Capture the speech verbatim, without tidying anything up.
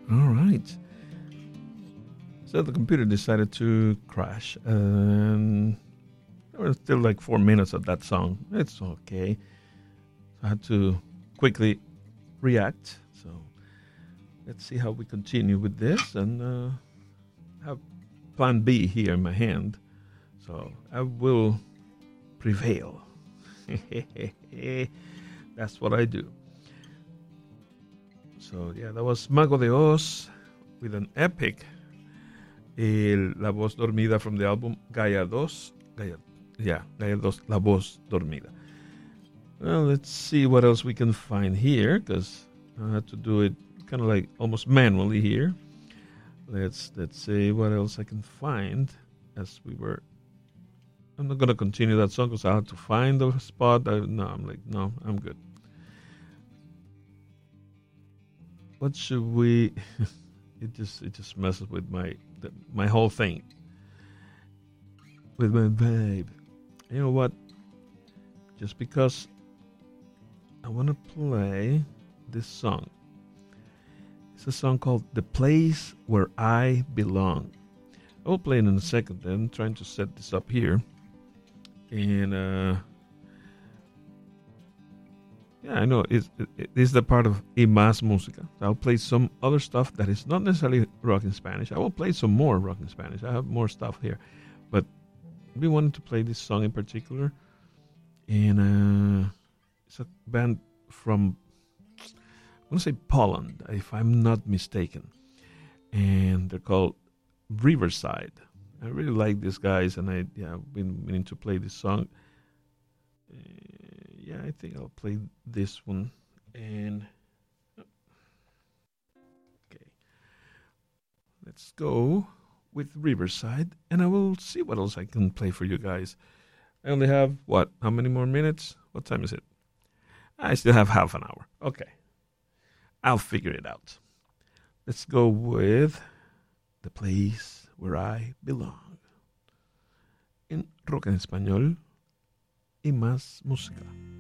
All right. So the computer decided to crash, and there were still like four minutes of that song. It's okay. So I had to quickly react. So let's see how we continue with this, and uh, have plan B here in my hand. So I will prevail. That's what I do. So yeah, that was Mago de Oz with an epic. El, La Voz Dormida from the album Gaia dos. Gaia, yeah, Gaia dos, La Voz Dormida. Well, let's see what else we can find here, because I had to do it kind of like almost manually here. Let's let's see what else I can find as we were. I'm not gonna continue that song because I had to find the spot. I, no, I'm like no, I'm good. What should we? it just it just messes with my the, my whole thing. With my vibe. You know what? Just because I want to play this song. It's a song called "The Place Where I Belong." I will play it in a second. Then I'm trying to set this up here, and uh, yeah, I know it's it, it is the part of Y Más Música. I'll play some other stuff that is not necessarily rock in Spanish. I will play some more rock in Spanish. I have more stuff here, but we wanted to play this song in particular, and uh, it's a band from I want to say Poland, if I'm not mistaken, and they're called Riverside. I really like these guys, and I yeah I've been meaning to play this song. Uh, yeah, I think I'll play this one. And okay, let's go with Riverside, and I will see what else I can play for you guys. I only have what? How many more minutes? What time is it? I still have half an hour. Okay, I'll figure it out. Let's go with The Place Where I Belong. En Rock en Español y Más Música.